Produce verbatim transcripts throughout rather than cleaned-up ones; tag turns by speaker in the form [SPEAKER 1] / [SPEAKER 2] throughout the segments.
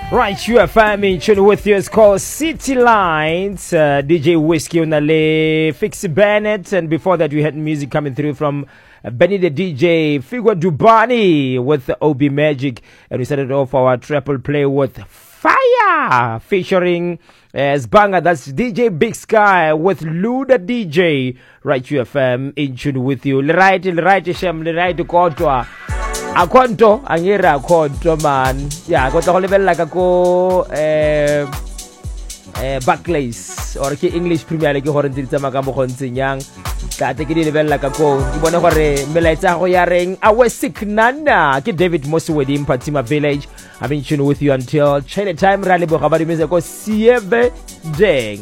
[SPEAKER 1] Right, you are family tune with you. It's called City Lines. Uh, D J Whiskey Unale, Fixie Bennett, and before that we had music coming through from uh, Benny the D J, Figo Dubani with the O B Magic, and we started off our triple play with Fire featuring uh, Zbanga. That's D J Big Sky with Luda D J. Right, you are fam in tune with you. Right, right, Shem, right, Kotwa. Akonto angera akonto man ya go tlo lebella ka ko eh eh Barclays or ke English Premier League gore ntse ma ka mo gontseng yang ka te ke di lebella ka ko di bone gore melaetsa go ya reng awe siknana ke David Moswedi Mpatima Village. I've been tuned with you until China time ra le bo ga ba di metse ko siebe deng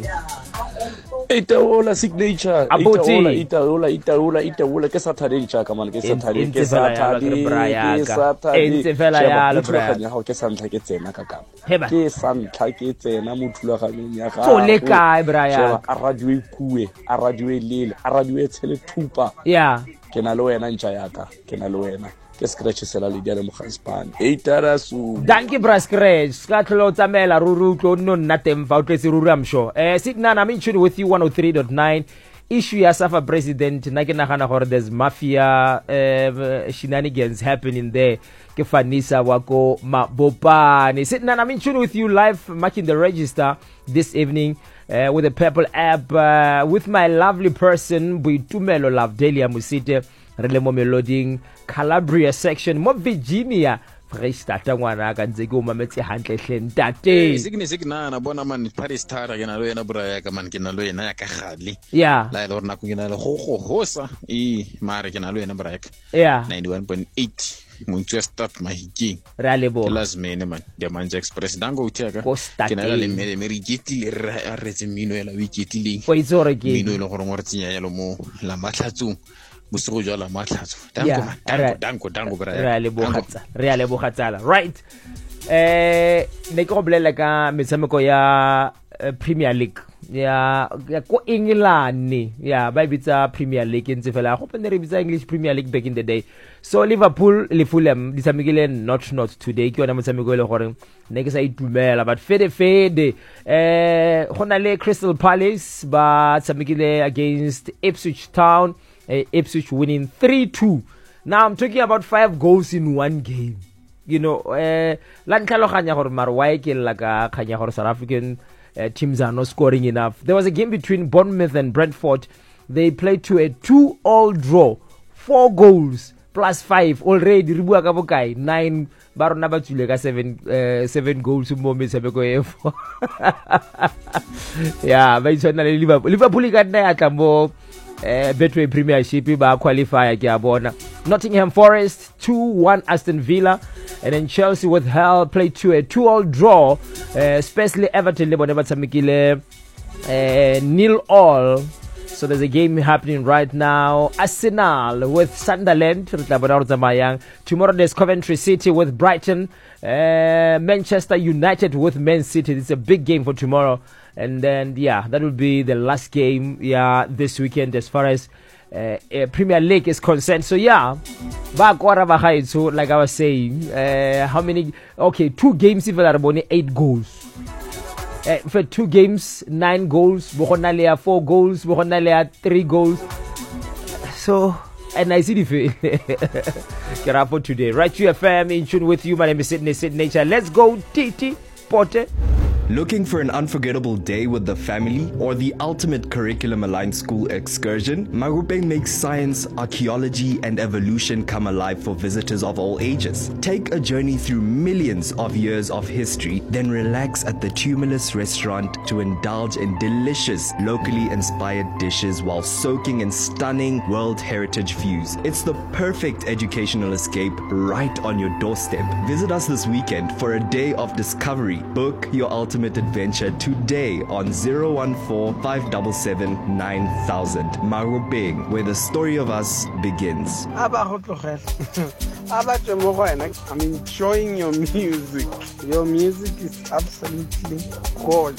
[SPEAKER 2] Itaola signature Itaola Itaola Itaola Itaola ke Saturday chaka man ke Saturday ke Saturday ke Saturday
[SPEAKER 1] ente fela ya le bra
[SPEAKER 2] ya go ke santla ke tsena ka ka ke santla ke tsena mothulaganyong ya ga
[SPEAKER 1] go le kae bra ya
[SPEAKER 2] a radio e kuwe a radio e lele a radio e tshele thupa
[SPEAKER 1] ya
[SPEAKER 2] ke na le wena ntja yaka ke na le wena ke scratch sela le dia le mogaspane eitarasu
[SPEAKER 1] danke bra scratch ka tlolo tsamela ruru tlo no nna teng fa o tletse ruru am sure eh signal I'm in tune with you one oh three point nine issue ya Safa president na ke nagana gore there's mafia uh, shenanigans happening there ke Fanisa wako Mabopane. Signal I'm in tune with you live marking the register this evening uh, with the Purple app uh, with my lovely person Buitumelo Love Delia Musite rele mo meloding Calabria section mo Virginia Freestata ngwana ka ntse ke o mametse hantle hle ntate
[SPEAKER 3] signi signa na bona man Paris Tara ke na lo yena bra ya ka man ke na lo yena ya ka gadi
[SPEAKER 1] yeah
[SPEAKER 3] la ile rona go ke na le go go hosa e mare ke na lo yena bra ya
[SPEAKER 1] yeah
[SPEAKER 3] ninety-one point eight mo ntse start mahiki
[SPEAKER 1] ra le bo
[SPEAKER 3] las mene man de Manje Express dango uteka ke na le mere mere giti le re retse mino ya la wikiti le
[SPEAKER 1] go itsore ke
[SPEAKER 3] mino ile go rongwa tsinya ya lo mo la matlatsung bosigo jala matlatso dango dango dango dango bra
[SPEAKER 1] re a le bogatsa re a le bogatsala right eh ne ke go bolela ka metshameko ya Premier League ya ya ko England ya ba bitsa Premier League ntse fela go pene re bitsa English Premier League back in the day. So Liverpool le Fulham di tshamekile not not today ke yona motshameko ile gore ne ke sa itumela but fede fede eh gona le Crystal Palace ba tshamekile against Ipswich Town. Uh, Ipswich winning three two. Now I'm talking about five goals in one game. You know, uh, lan tlhaloganya gore mar why ke la ka khanya gore South African uh, teams are not scoring enough. There was a game between Bournemouth and Brentford. They played to a two all draw. Four goals plus five already ribua ka bokai nine barona ba tsule ka seven uh, seven goals mo metshameko e fo. Yeah, ba itshwana le Liverpool. Liverpool ka nna ya tlambo Uh, Betway Premiership ba qualify ke abona. Nottingham Forest two one Aston Villa, and then Chelsea with Hull played to a two all draw. Uh, especially Everton le bone ba tshamekile uh, nil all. So there's a game happening right now. Arsenal with Sunderland. Tomorrow there's Coventry City with Brighton. Uh, Manchester United with Man City. It's a big game for tomorrow. And then, yeah, that will be the last game, yeah, this weekend as far as uh, uh, Premier League is concerned. So, yeah, back so like I was saying, uh, how many? Okay, two games, even are only eight goals. Uh, for two games, nine goals. Bohonalea four goals. Bohonalea three goals. So, and I see the feel. Get up for today. Right to F M in tune with you. My name is Sydney Sydney. Let's go, Titi Pote.
[SPEAKER 4] Looking for an unforgettable day with the family or the ultimate curriculum-aligned school excursion? Magupeng makes science, archaeology, and evolution come alive for visitors of all ages. Take a journey through millions of years of history, then relax at the Tumulus restaurant to indulge in delicious, locally inspired dishes while soaking in stunning World Heritage views. It's the perfect educational escape right on your doorstep. Visit us this weekend for a day of discovery. Book your ultimate adventure today on zero one four, five seven seven, nine thousand. Magupeng, where the story of us begins.
[SPEAKER 5] I'm enjoying your music. Your music is absolutely gorgeous.